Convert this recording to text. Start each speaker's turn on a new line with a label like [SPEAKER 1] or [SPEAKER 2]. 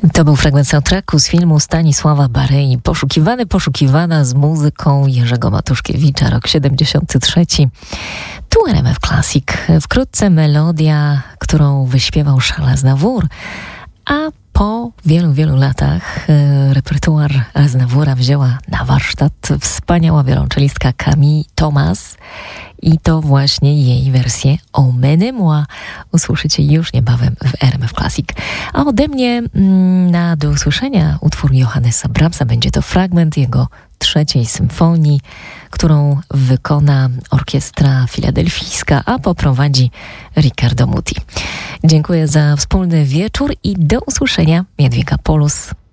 [SPEAKER 1] To był fragment soundtracku z filmu Stanisława Barei. Poszukiwana z muzyką Jerzego Matuszkiewicza, rok 73. Tu RMF Classic. Wkrótce melodia, którą wyśpiewał Charles Aznavour, a po wielu latach repertuar Aznavoura wzięła na warsztat wspaniała wiolonczelistka Camille Thomas i to właśnie jej wersję Emmenez-moi usłyszycie już niebawem w RMF Classic. A ode mnie do usłyszenia utwór Johannesa Brahmsa. Będzie to fragment jego trzeciej symfonii, którą wykona orkiestra filadelfijska, a poprowadzi Riccardo Muti. Dziękuję za wspólny wieczór i do usłyszenia. Jadwiga Polus.